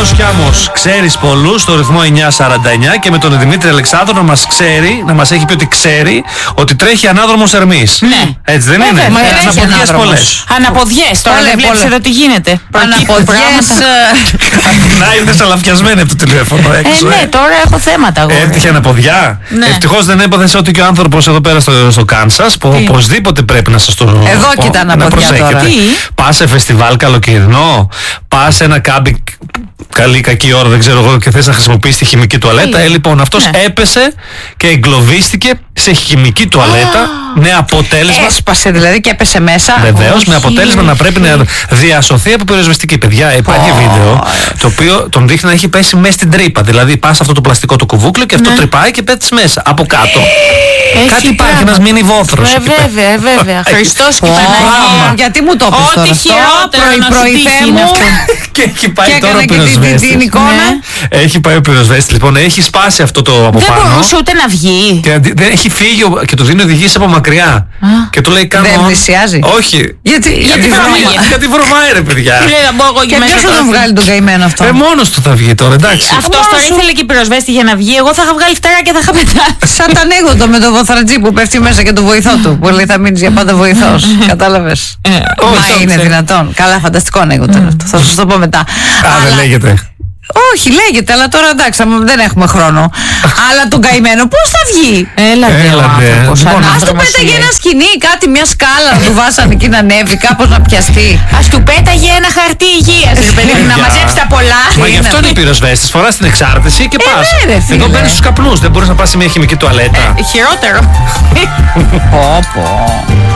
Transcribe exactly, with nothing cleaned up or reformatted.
Μάνος Κιάμος, ξέρεις πολλούς, στο ρυθμό εννιά σαράντα εννιά, και με τον Δημήτρη Αλεξάνδρο να μας ξέρει, να μας έχει πει ότι ξέρει ότι τρέχει ανάδρομος Ερμής. Ναι. Έτσι δεν Βέβαια, είναι? μα Αναποδιές πολλές. Αναποδιές, τώρα δεν βλέπεις εδώ τι γίνεται. Αναποδιές. Να είναι σαλαφιασμένη από το τηλέφωνο έξω. Ε, ναι, τώρα έχω θέματα εγώ. Έτυχε αναποδιά. Ναι. Ευτυχώς δεν έπαθες ότι και ο άνθρωπος εδώ πέρα στο, στο Κάνσας, που Τι? οπωσδήποτε πρέπει να σας το Εδώ πω, κοίτα να αναποδιά προσέχετε. τώρα. Τι? Πας σε φεστιβάλ καλοκαιρινό, πας σε ένα κάμπινγκ καλή κακή ώρα, δεν ξέρω εγώ, και θες να χρησιμοποιήσεις τη χημική τουαλέτα. Τι? Ε, λοιπόν, αυτός Ναι. έπεσε και εγκλωβίστηκε σε χημική τουαλέτα, με αποτέλεσμα. Έσπασε δηλαδή και έπεσε μέσα. Βεβαίως, με Όχι, αποτέλεσμα να πρέπει να διασωθεί από πυροσβεστική. Παιδιά, υπάρχει βίντεο το οποίο τον δείχνει να έχει πέσει μέσα στην τρύπα. Δηλαδή, πας αυτό το πλαστικό το κουβούκλιο και αυτό Ναι. τρυπάει και πέτεις μέσα. Από κάτω. Έχει Κάτι υπάρχει, πράγμα. ένας μίνι βόθρος. Ε, εκεί πέρα. βέβαια, βέβαια. Χριστός και Ω, Παναγία. γιατί μου το πες Ό,τι τώρα αυτό? χειρότερο Πρωί, να σου πρωί, τύχει Θεέ είναι μου. αυτό. Και έχει πάει Και τώρα έκανα ο και την- την- πυροσβέστης. την εικόνα. Ναι. Έχει πάει ο πυροσβέστης, λοιπόν, έχει σπάσει αυτό το από Δεν πάνω. μπορούσε ούτε να βγει. Και αντι- δεν έχει φύγει ο- και του δίνει οδηγίες από μακριά. Και του λέει κάνω. Δεν πλησιάζει. Όχι. Γιατί, γιατί βρωμάει. βρωμάει. Γιατί βρωμάει, ρε παιδιά. Τι λέει, να μπω εγώ Και εκεί μέσα ποιος θα τώρα. τον βγάλει τον καημένο αυτό? Ε, μόνος του θα βγει τώρα, εντάξει. Αυτός Μόνος τώρα σου. ήθελε και η πυροσβέστη για να βγει. Εγώ θα είχα βγάλει φτερά και θα είχα πετάσει. Σαν τα ανέγωτο με το βοθρατζί που πέφτει μέσα και το βοηθό του. Που λέει θα μείνεις για πάντα βοηθός. Κατάλαβες? όχι, Μα όχι, είναι ξέρω. δυνατόν? Καλά, φανταστικό ανέγωτο είναι αυτό. Θα σου το πω μετά. Α, δεν Αλλά- λέγεται. Όχι, λέγεται, αλλά τώρα εντάξει, άμα δεν έχουμε χρόνο. Αλλά τον καημένο πώς θα βγει? Έλα ντε ο Έλατε. άνθρωπος. Λοιπόν, ανάθρωπος Ας του σου πέταγε λέει. ένα σκηνή, κάτι, μια σκάλα να του βάσανε εκεί να ανέβει, κάπως να πιαστεί. Ας του πέταγε ένα χαρτί υγείας, ρε παιδί μου, να Για. μαζέψει τα πολλά. Μα γι' αυτό είναι. είναι η πυροσβέστης. Φοράς την εξάρτηση και πας. ναι, ρε, φίλε. Εδώ μπαίνεις στους καπνούς. Δεν μπορείς να πας σε μια χημική τουαλέτα. Χειρότερο. Πω πω.